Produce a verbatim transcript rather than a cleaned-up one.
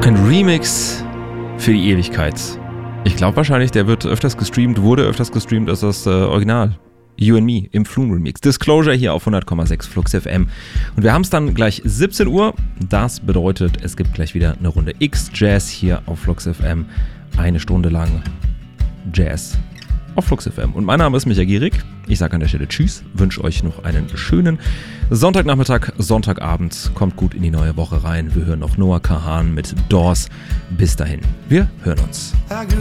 Ein Remix für die Ewigkeit. Ich glaube wahrscheinlich, der wird öfters gestreamt, wurde öfters gestreamt als das äh, Original. You and Me im Flume Remix. Disclosure hier auf hundert Komma sechs Flux F M. Und wir haben es dann gleich siebzehn Uhr. Das bedeutet, es gibt gleich wieder eine Runde X-Jazz hier auf Flux F M. Eine Stunde lang Jazz auf Flux F M. Und mein Name ist Micha Gierig. Ich sage an der Stelle Tschüss, wünsche euch noch einen schönen Sonntagnachmittag, Sonntagabend. Kommt gut in die neue Woche rein. Wir hören noch Noah Kahan mit Doors. Bis dahin, wir hören uns.